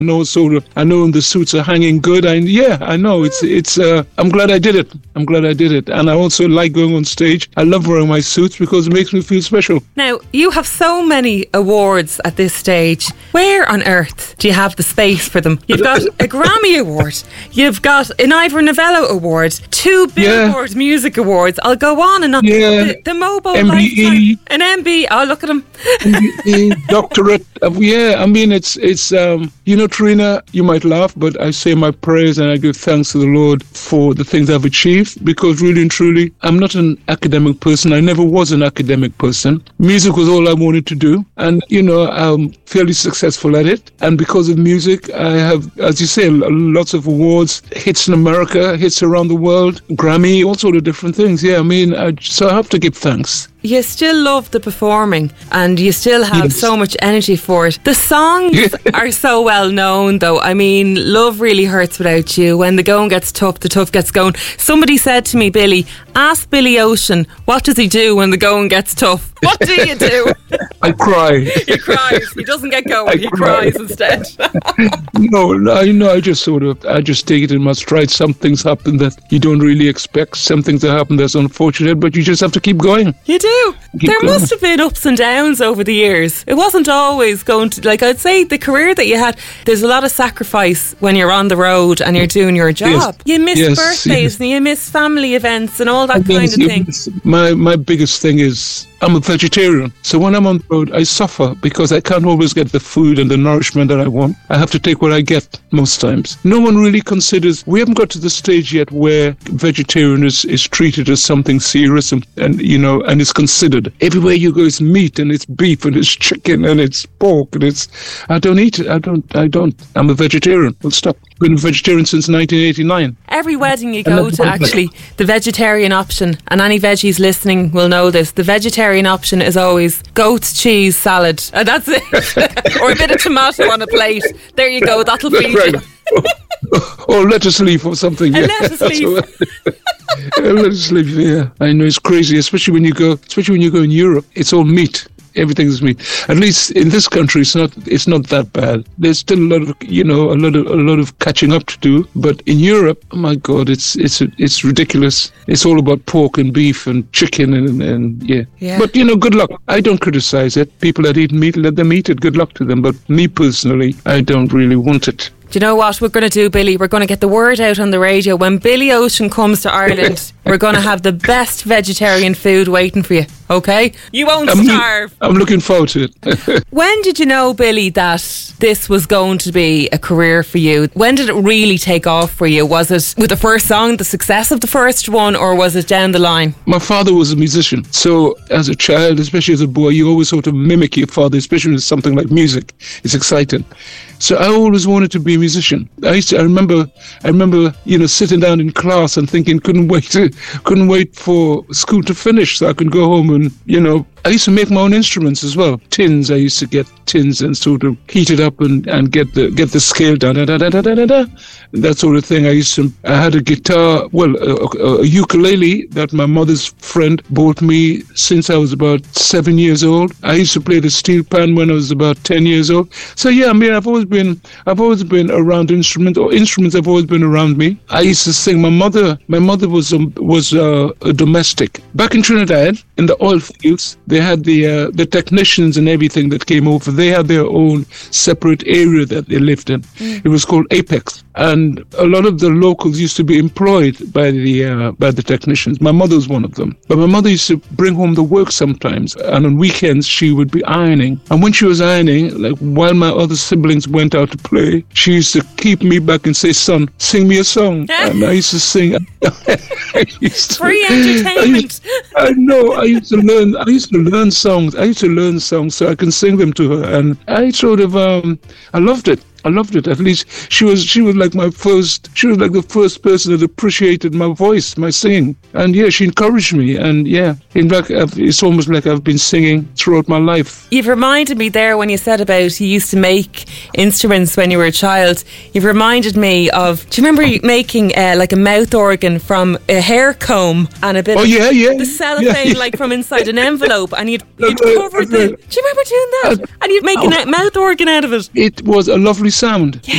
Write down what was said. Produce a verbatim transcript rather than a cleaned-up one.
know sort of, I know the suits are hanging good. I yeah, I know it's it's. Uh, I'm glad I did it. I'm glad I did it, and I also like going on stage. I love wearing my suits because it makes me feel special. Now you have so many awards at this stage. Where on earth do you have the space for them? You've got a Grammy Award. You've got an Ivor Novello Award. Two Billboard yeah. Music Awards. I'll go on and on. Yeah. The, the Mobo M B E. Lifetime, an M B E. Oh, look at him. M B E, doctorate. Of, yeah, I mean it's it's um you know, Trina, you might laugh, but I say my prayers and I give thanks to the Lord for the things I've achieved, because really and truly, I'm not an academic person. I never was an academic person. Music was all I wanted to do, and you know, I'm fairly successful at it. And because of music, I have, as you say, lots of awards, hits in America, hits around the world, Grammy, all sort of different things. Yeah, I mean, I, so I have to give thanks. You still love the performing and you still have yes. so much energy for it. The songs yeah. are so well known though. I mean, Love Really Hurts Without You, When the Going Gets Tough, the Tough Gets Going. Somebody said to me, Billy, ask Billy Ocean, what does he do when the going gets tough? What do you do? I cry. He cries. He doesn't get going. I he cry. cries instead. no, no, you know, I just sort of, I just take it in my stride. Some things happen that you don't really expect. Some things that happen that's unfortunate, but you just have to keep going. You do. Keep there going. Must have been ups and downs over the years. It wasn't always going to, like I'd say, the career that you had, there's a lot of sacrifice when you're on the road and you're doing your job. Yes. You miss yes, birthdays yes. and you miss family events and all that I kind of thing. My, my biggest thing is I'm a vegetarian. So when I'm on the road, I suffer because I can't always get the food and the nourishment that I want. I have to take what I get most times. No one really considers, we haven't got to the stage yet where vegetarian is, is treated as something serious and, and, you know, and it's considered. Everywhere you go, it's meat and it's beef and it's chicken and it's pork and it's, I don't eat it. I don't, I don't. I'm a vegetarian. Well, stop. I've been a vegetarian since nineteen eighty-nine. Every wedding you go to, actually, the vegetarian option, and any veggies listening will know this, the vegetarian option is always goat's cheese salad. And that's it. Or a bit of tomato on a plate. There you go. That'll feed right. you. Or lettuce leaf or something. A yeah, lettuce leaf. Lettuce leaf, yeah. I know, it's crazy, especially when you go, especially when you go in Europe. It's all meat. Everything is meat. At least in this country, it's not. It's not that bad. There's still a lot of, you know, a lot of a lot of catching up to do. But in Europe, oh my God, it's it's it's ridiculous. It's all about pork and beef and chicken and and yeah. yeah. But you know, good luck. I don't criticize it. People that eat meat, let them eat it. Good luck to them. But me personally, I don't really want it. Do you know what we're going to do, Billy? We're going to get the word out on the radio. When Billy Ocean comes to Ireland, we're going to have the best vegetarian food waiting for you, okay? You won't I'm, starve. I'm looking forward to it. When did you know, Billy, that this was going to be a career for you? When did it really take off for you? Was it with the first song, the success of the first one, or was it down the line? My father was a musician. So as a child, especially as a boy, you always sort of mimic your father, especially with something like music. It's exciting. So I always wanted to be a musician. I used to, I remember, I remember, you know, sitting down in class and thinking, couldn't wait to, couldn't wait for school to finish so I could go home and, you know, I used to make my own instruments as well. Tins, I used to get tins and sort of heat it up and, and get the get the scale down, da, da, da, da, da, da, that sort of thing. I used to, I had a guitar, well, a, a ukulele that my mother's friend bought me since I was about seven years old. I used to play the steel pan when I was about ten years old. So yeah, I mean, I've always been, I've always been around instruments, or instruments have always been around me. I used to sing. My mother, my mother was um, was uh, a domestic back in Trinidad in the oil fields. They had the uh, the technicians and everything that came over. They had their own separate area that they lived in. Mm. It was called Apex, and a lot of the locals used to be employed by the uh, by the technicians. My mother was one of them. But my mother used to bring home the work sometimes, and on weekends she would be ironing. And when she was ironing, like while my other siblings went out to play, she used to keep me back and say, "Son, sing me a song." And I used to sing. I used to, Free entertainment. I, used, I know. I used to learn. I used to learn songs. I used to learn songs so I can sing them to her, and I sort of um, I loved it. I loved it. At least she was she was like my first, she was like the first person that appreciated my voice, my singing. And yeah, she encouraged me. And yeah, in fact, I've, it's almost like I've been singing throughout my life. You've reminded me there when you said about you used to make instruments when you were a child. You've reminded me of, do you remember making uh, like a mouth organ from a hair comb and a bit oh, of yeah, yeah, the cellophane yeah, yeah. like from inside an envelope, and you'd, you'd right, cover the, right. do you remember doing that? And you'd make oh, a mouth organ out of it. It was a lovely sound. Yeah.